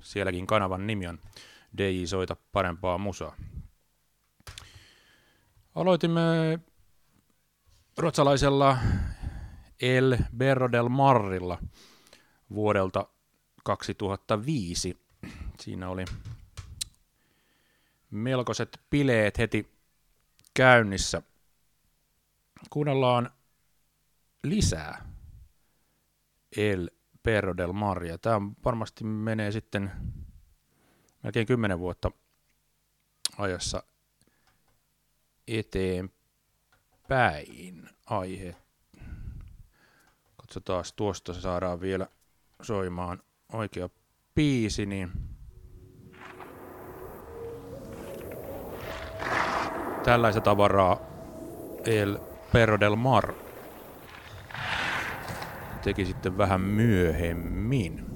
Sielläkin kanavan nimi on DJ Soita parempaa musaa. Aloitimme ruotsalaisella El Berro del Marrilla vuodelta 2005. Siinä oli melkoiset bileet heti käynnissä. Kuunnellaan lisää El Berro del Marria. Tämä varmasti menee sitten melkein 10 vuotta ajassa eteenpäin aihe. Katsotaan, tuosta saadaan vielä soimaan oikea biisi, niin tällaista tavaraa El Berro del Mar teki sitten vähän myöhemmin.